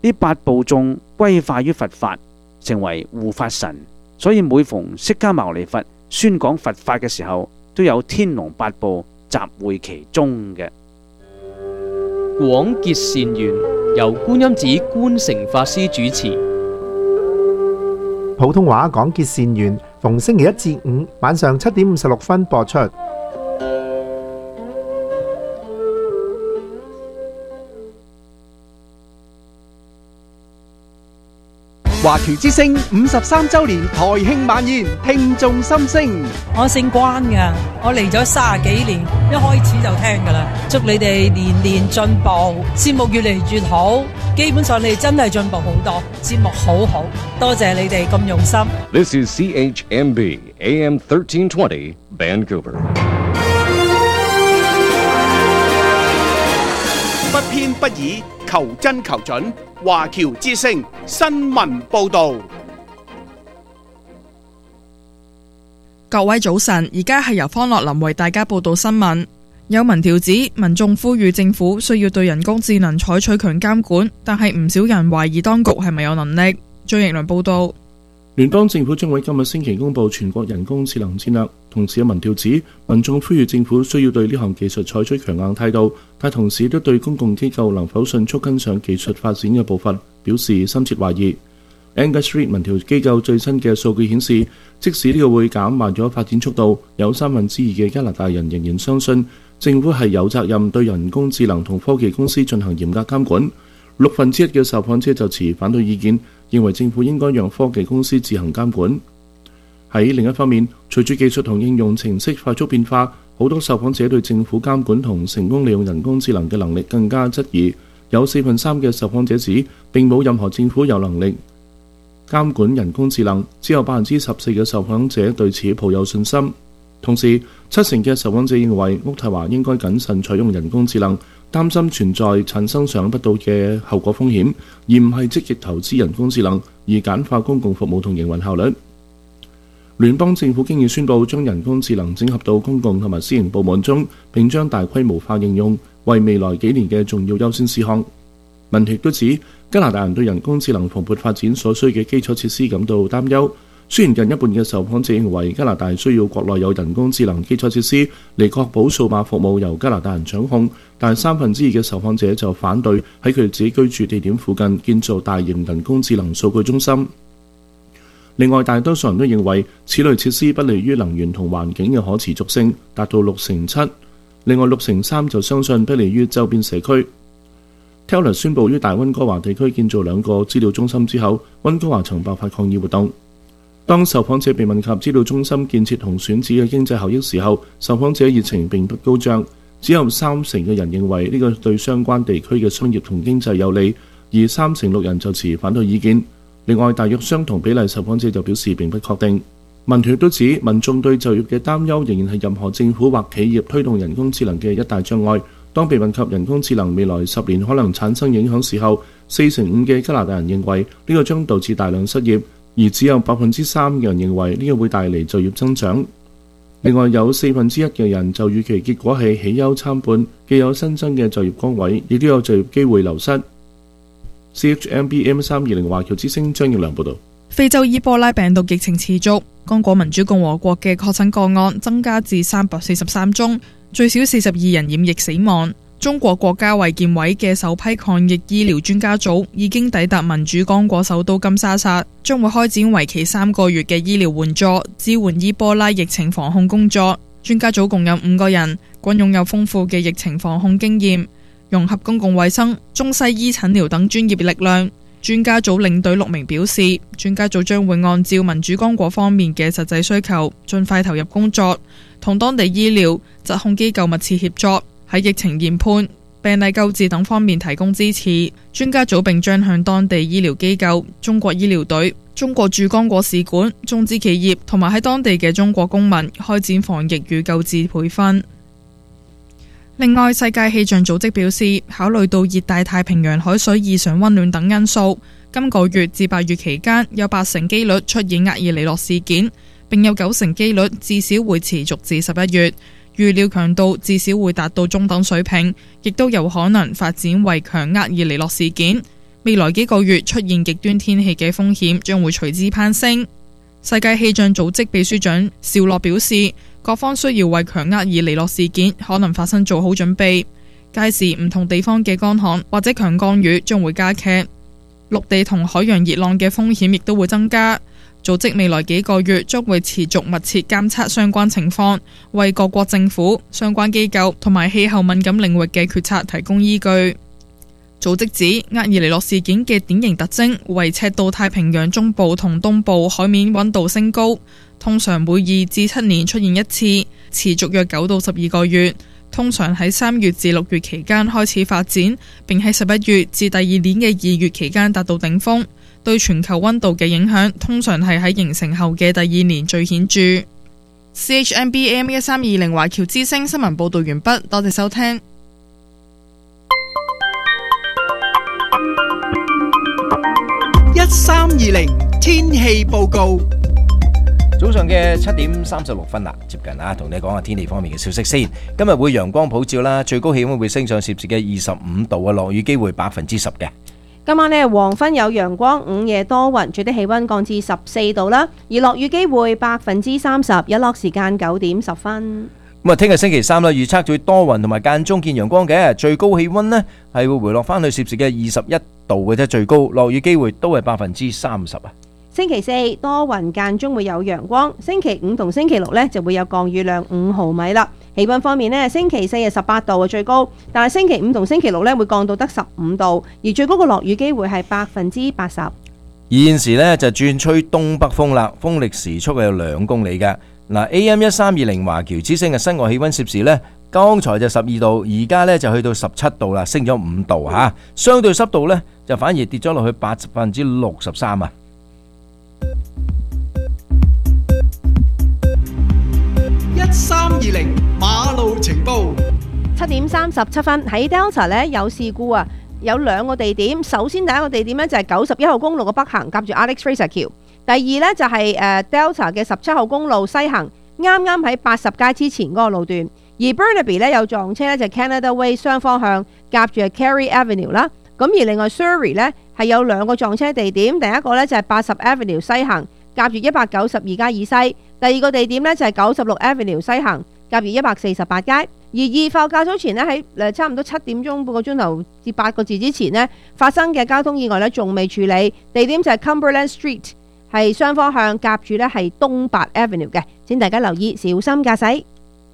呢8部眾歸化於佛法，成為護法神，所以每逢釋迦牟尼佛宣講佛法嘅時候，都有天龍8部集會其中嘅。 廣結善緣，由觀音寺觀誠法師主持。 普通話廣結善緣，逢星期1至5晚上7點56分播出。 華僑之聲53週年台慶晚宴，聽眾心聲。 我姓關㗎，我嚟咗30幾年，一開始就聽㗎啦。祝你哋年年進步，節目越嚟越好。基本上你哋真係進步好多，節目好好，多謝你哋咁用心。 This is CHMB AM 1320 Vancouver。 不偏不倚，求真求準。華僑之聲新聞報道。 各位早晨，而家係由方樂林為大家報道新聞。有民調指民眾呼籲政府需要對人工智能採取強監管，但係唔少人懷疑當局係咪有能力。張奕良報道。 聯邦政府將會今日星期公布全國人工智能戰略，同時有民調指民眾呼籲政府需要對呢項技術採取強硬態度，但同時都對公共機構能否迅速跟上技術發展嘅步伐表示深切懷疑。Angus Reid 民調機構最新嘅數據顯示，即使呢個會減慢咗發展速度，有2/3嘅加拿大人仍然相信政府係有責任對人工智能同科技公司進行嚴格監管。1/6嘅受訪者就持反對意見，認為政府應該讓科技公司自行監管。喺另一方面，隨住技術同應用程式快速變化，好多受訪者對政府監管同成功利用人工智能嘅能力更加質疑。有4/3嘅受訪者指並冇任何政府有能力監管人工智能，只有14%嘅受訪者對此抱有信心。同時，70%嘅受訪者認為渥太華應該謹慎採用人工智能，擔心存在產生想不到嘅後果風險，而唔係積極投資人工智能，而簡化公共服務同營運效率。聯邦政府經已宣布將人工智能整合到公共同埋私營部門中，並將大規模化應用為未來幾年嘅重要優先事項。民調都指加拿大人對人工智能蓬勃發展所需嘅基礎設施感到擔憂。雖然近一半嘅受訪者認為加拿大需要國內有人工智能基礎設施嚟確保數碼服務由加拿大人掌控，但2/3嘅受訪者就反對喺佢哋自己居住地點附近建造大型人工智能數據中心。另外，大多數人都認為此類設施不利於能源同環境嘅可持續性，達到7%。另外6/3就相信不利於周邊社區。Taylor 宣布於大溫哥華地區建造2個資料中心之後，溫哥華曾爆發抗議活動。當受訪者被問及資料中心建設同選址嘅經濟效益時候，受訪者熱情並不高漲，只有30%嘅人認為呢個對相關地區嘅商業同經濟有利，而36%人就持反對意見。另外，大約相同比例受訪者就表示並不確定。民調都指民眾對就業嘅擔憂仍然係任何政府或企業推動人工智能嘅一大障礙。當被問及人工智能未來10年可能產生影響時候，45%嘅加拿大人認為呢個將導致大量失業，而只有3%嘅人認為呢個會帶嚟就業增長。另外有1/4嘅人就預期結果係喜憂參半，既有新增嘅就業崗位，亦都有就業機會流失。CHMB M320 華僑之聲張耀良報導。 非洲伊波拉病毒疫情持續，剛果民主共和國嘅確診個案增加至343宗，最少42人染疫死亡。中國國家衛健委嘅首批抗疫醫療專家組已經抵達民主剛果首都金沙薩，將會開展為期3個月嘅醫療援助，支援伊波拉疫情防控工作。專家組共有5個人，均擁有豐富嘅疫情防控經驗，融合公共衛生、中西醫診療等專業力量。專家組領隊6名表示，專家組將會按照民主剛果方面嘅實際需求，盡快投入工作，同當地醫療、疾控機構密切協作，喺疫情研判、病例救治等方面提供支持。專家組並將向當地醫療機構、中國醫療隊、中國駐剛果使館、中資企業同埋喺當地嘅中國公民開展防疫與救治培訓。另外，世界氣象組織表示，考慮到熱帶太平洋海水異常溫暖等因素，今個月至8月期間有80%機率出現厄爾尼諾事件，並有90%機率至少會持續至11月。預料強度至少會達到中等水平，亦都有可能發展為強厄爾尼諾事件。 未來幾個月出現極端天氣嘅風險將會隨之攀升。世界氣象組織秘書長紹洛表示，各方需要為強厄爾尼諾事件可能發生做好準備。屆時唔同地方嘅乾旱或者強降雨將會加劇，陸地同海洋熱浪嘅風險亦都會增加。組織未來幾個月將會持續密切監測相關情況，為各國政府、相關機構同埋氣候敏感領域嘅決策提供依據。組織指厄爾尼諾事件嘅典型特徵為赤道太平洋中部同東部海面溫度升高，通常每2至7年出現一次，持續約9到12個月，通常喺3月至6月期間開始發展，並喺11月至第二年嘅2月期間達到頂峰。對全球溫度嘅影響通常係喺形成後嘅第2年最顯著。CHMB AM1320 華僑之聲新聞報道完畢，多謝收聽。 1320天氣報告。 早上嘅7點36分啦，接近同你講下天氣方面嘅消息先。今日會陽光普照啦，最高氣溫會升上攝氏嘅25度啊，落雨機會10%嘅。 今晚呢，黃昏有陽光，午夜多雲，最低氣溫降至14度啦，而落雨機會30%，日落時間9點10分。 咁啊，聽日星期三啦，預測最多雲同埋間中見陽光嘅，最高氣溫呢係會回落翻去攝氏嘅21度嘅啫，最高落雨機會都係30%啊。 星期四多雲間中會有陽光，星期五同星期六呢就會有降雨量5毫米啦。氣溫方面呢，星期四係18度嘅最高，但係星期五同星期六呢會降到得15度，而最高嘅落雨機會係80%。 現時呢就轉吹東北風啦，風力時速係有2公里嘅。嗱 AM1320 華僑之聲嘅室外氣溫攝氏呢，剛才就12度，而家呢就去到17度啦，升咗5度吓。相對濕度呢就反而跌咗落去63%啊。 1320馬路情報。 7點37分喺 Delta 呢有事故啊，有2個地點。首先第一個地點呢就係91號公路嘅北行，夾住 Alex Fraser 橋。第二呢就係Delta 嘅17號公路西行，啱啱喺80街之前嗰個路段。而 Burnaby 呢有撞車呢就 Canada Way 雙方向，夾住係 Carey Avenue 啦。咁而另外 Surrey 呢係有2個撞車地點，第一個呢就係80 Avenue 西行，夾住192街以西。第二個地點呢就係96 Avenue 西行，夾住148街。而二埠較早前呢喺差唔多7點鐘半個鐘頭至8個字之前呢發生嘅交通意外呢仲未處理，地點就係 Cumberland Street， 係雙方向，夾住呢係東8 Avenue 嘅，請大家留意，小心駕駛。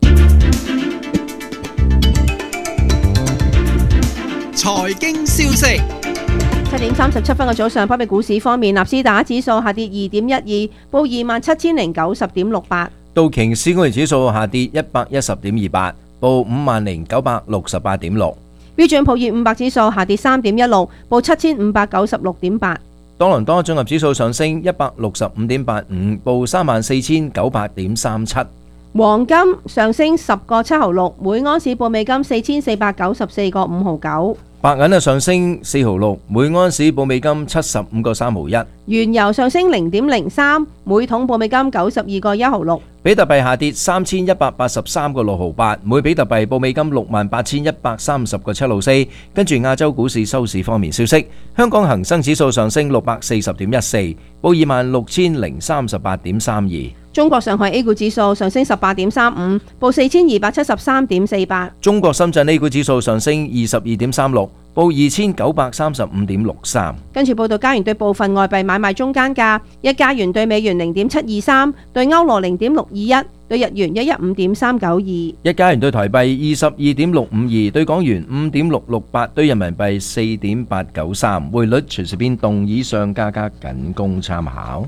財經消息。 7點37分嘅早上，北美股市方面，納斯達克指數下跌2.12，報27,090.68； 道瓊斯工業指數下跌110.28，報50,968.6； 標準普爾500指數下跌3.16，報7,596.8； 多倫多綜合指數上升165.85，報34,900.37； 黃金上升10個7毫6，每盎司報美金4,494個5毫9。 白銀上升4毫6，每盎司報美金75個3毫1。 原油上升0.03，每桶報美金92個1毫6。 比特幣下跌3183個6毫8，每比特幣報美金68,130個7毫4。跟住亞洲股市收市方面消息，香港恒生指數上升640.14，報26,038.32。 中國上海 A 股指數上升18.35，報4,273.48。 中國深圳 A 股指數上升22.36，報2,935.63。 跟住報道加元對部分外幣買賣中間價：一加元對美元0.723，對歐羅0.621，對日元115.392。 一加元對台幣22.652，對港元5.668，對人民幣4.893。匯率隨時變動，以上價格僅供參考。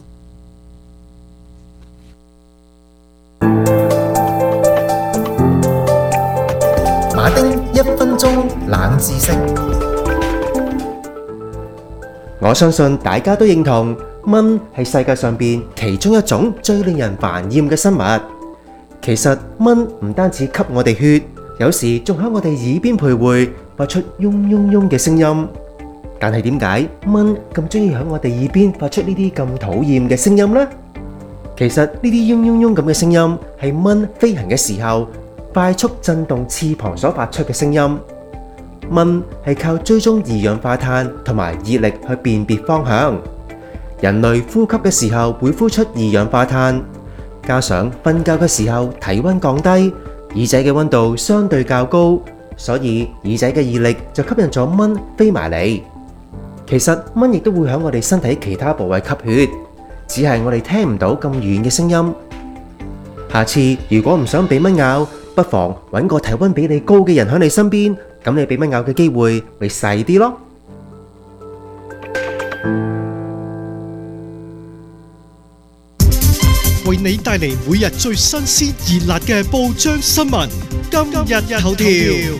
馬丁1分鐘冷知識。我相信大家都認同，蚊係世界上邊其中一種最令人煩厭嘅生物。其實蚊唔單止吸我哋血，有時仲喺我哋耳邊徘徊，發出嗡嗡嗡嘅聲音。但係點解蚊咁中意喺我哋耳邊發出呢啲咁討厭嘅聲音呢？其實呢啲嗡嗡嗡咁嘅聲音係蚊飛行嘅時候快速震動翅膀所發出嘅聲音。 蚊係靠追蹤二氧化碳同埋熱力去辨別方向。人類呼吸嘅時候會呼出二氧化碳，加上瞓覺嘅時候體溫降低，耳仔嘅溫度相對較高，所以耳仔嘅熱力就吸引咗蚊飛埋嚟。其實蚊亦都會喺我哋身體其他部位吸血，只係我哋聽唔到咁遠嘅聲音。下次如果唔想俾蚊咬，不妨揾個體溫比你高嘅人喺你身邊，咁你俾蚊咬嘅機會咪細啲咯。 為你帶嚟每日最新鮮熱辣嘅報章新聞，今日頭條。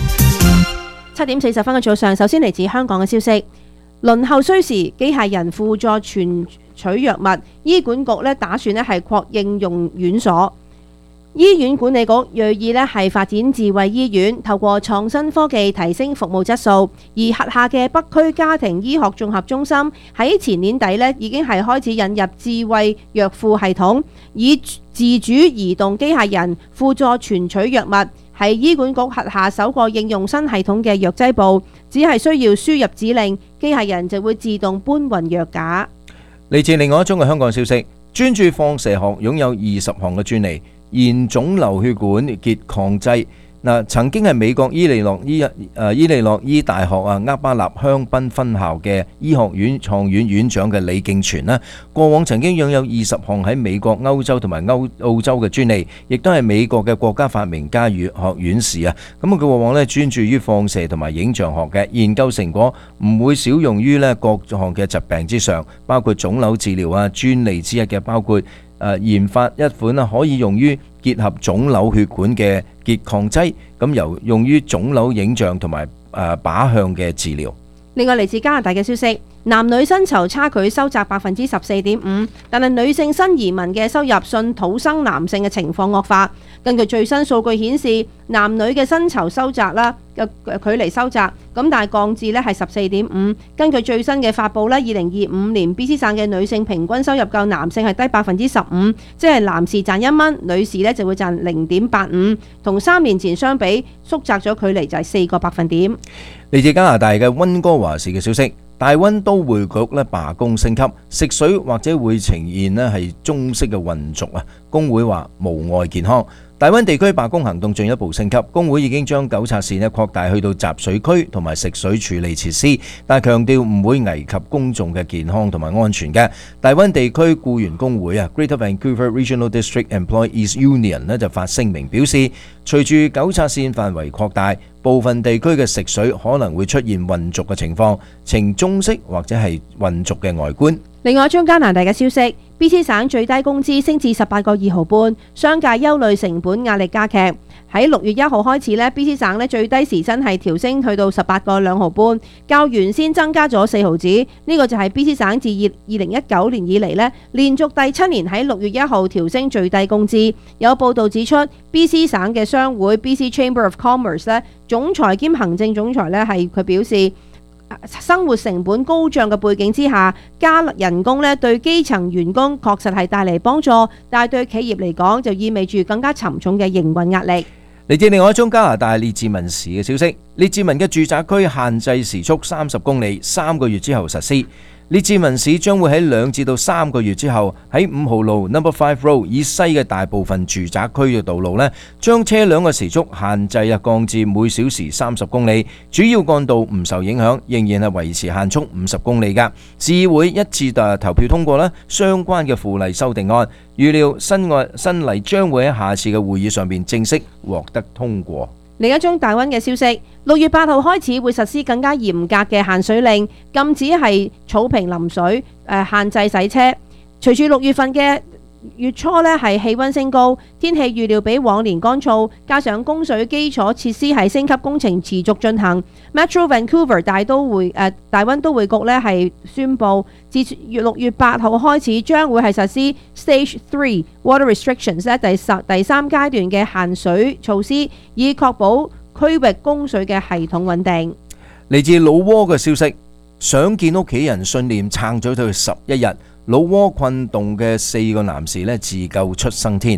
7:40嘅早上，首先嚟自香港嘅消息。輪候需時，機械人輔助傳取藥物，醫管局打算係擴應用院所。醫院管理局銳意係發展智慧醫院，透過創新科技提升服務質素。而轄下嘅北區家庭醫學綜合中心喺前年底已經係開始引入智慧藥庫系統，以自主移動機械人輔助傳取藥物，係醫管局轄下首個應用新系統嘅藥劑部。只係需要輸入指令，機械人就會自動搬運藥架。 嚟自另外一宗嘅香港消息，專注放射學擁有20項嘅專利，現腫瘤血管拮抗劑。曾經係美國伊利諾伊大學厄巴納香檳分校嘅醫學院創院院長嘅李敬全啦，過往曾經擁有20項喺美國、歐洲同埋澳洲嘅專利，亦都係美國嘅國家發明家與學院士啊。咁佢過往專注於放射同埋影像學嘅研究成果，唔會少用於各項嘅疾病之上，包括腫瘤治療啊。專利之一嘅包括研發一款可以用於結合腫瘤血管嘅拮抗劑，咁由用於腫瘤影像同埋靶向嘅治療。 另外嚟自加拿大嘅消息，男女薪酬差距收窄14.5%，但係女性新移民嘅收入順土生男性嘅情況惡化。根據最新數據顯示，男女嘅薪酬收窄嘅距離收窄，咁但係降至係14.5%。根據最新嘅發布2025年 BC 省嘅女性平均收入較男性係低15%，即係男士賺1蚊，女士就會賺0.85，同3年前相比縮窄咗距離就係4個百分點。 嚟自加拿大嘅溫哥華市嘅消息，大溫都會局罷工升級，食水或者會呈現係中式嘅混濁啊。工會話無礙健康。大溫地區罷工行動進一步升級，工會已經將糾察線擴大去到集水區同埋食水處理設施，但係強調唔會危及公眾嘅健康同埋安全嘅。大溫地區僱員工會Greater Vancouver Regional District Employees Union 就發聲明表示，隨住糾察線範圍擴大，部分地區嘅食水可能會出現混濁嘅情況，呈中式或者係混濁嘅外觀。 另外一張加拿大嘅消息， BC 省最低工資升至18個2毫半，商界憂慮成本壓力加劇。喺6月1號開始BC 省最低時薪係調升去到18個2毫半，較原先增加咗4毫子。呢個就係 BC 省自2019年以嚟連續第7年喺6月1號調升最低工資。有報道指出 ，BC 省嘅商會 BC Chamber of Commerce 總裁兼行政總裁係佢表示，生活成本高漲嘅背景之下，加人工對基層員工確實係帶嚟幫助，但係對企業嚟講就意味住更加沉重嘅營運壓力。 嚟自另外一宗加拿大列治文市嘅消息，列治文嘅住宅區限制時速30公里，3個月之後實施。列治文市將會喺2至到3個月之後，喺5號路 No. 5 Road 以西嘅大部分住宅區嘅道路將車輛嘅時速限制降至每小時30公里，主要幹道唔受影響，仍然係維持限速50公里㗎。市議會一致投票通過相關嘅附例修訂案，預料新例將會喺下次嘅會議上面正式獲得通過。 另一宗大溫嘅消息，6月8號開始會實施更加嚴格嘅限水令，禁止係草坪淋水，限制洗車。隨住6月份嘅月初係氣溫升高，天氣預料比往年乾燥，加上供水基礎設施係升級工程持續進行。Metro Vancouver 大溫都會局係宣布，自6月8號開始將會係實施 Stage 3 Water Restrictions 第3階段嘅限水措施，以確保區域供水嘅系統穩定。 嚟自老撾嘅消息，想見屋企人信念撐咗佢11日。老撾困凍嘅4個男士自救出生天。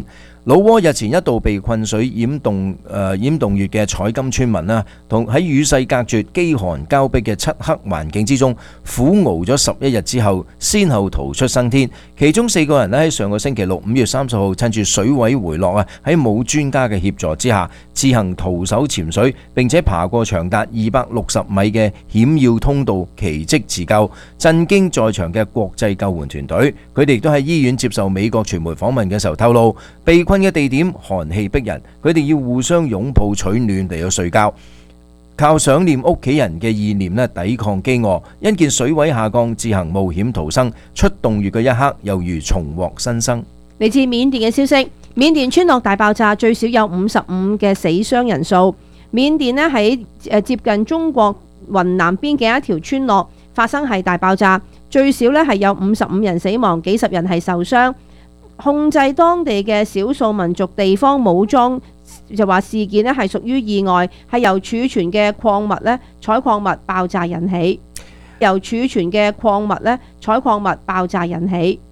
老撾日前一度被困水淹洞穴嘅採金村民啦，同喺與世隔絕、飢寒交迫嘅漆黑環境之中苦熬咗11日之後，先後逃出生天。其中4個人咧喺上個星期六5月30號趁住水位回落啊，喺冇專家嘅協助之下，自行徒手潛水，並且爬過長達260米嘅險要通道，奇蹟自救，震驚在場嘅國際救援團隊。佢哋亦都喺醫院接受美國傳媒訪問嘅時候透露，被困嘅地點寒氣逼人，佢哋要互相擁抱取暖嚟到睡覺，靠想念屋企人嘅意念抵抗飢餓。因見水位下降，自行冒險逃生，出洞穴嘅一刻猶如重獲新生。 嚟自緬甸嘅消息，緬甸村落大爆炸，最少有55嘅死傷人數。緬甸咧喺接近中國雲南邊境一條村落發生係大爆炸，最少咧係有55人死亡，幾十人係受傷。控制當地嘅少數民族地方武裝就話事件咧係屬於意外，係由儲存嘅礦物咧採礦物爆炸引起。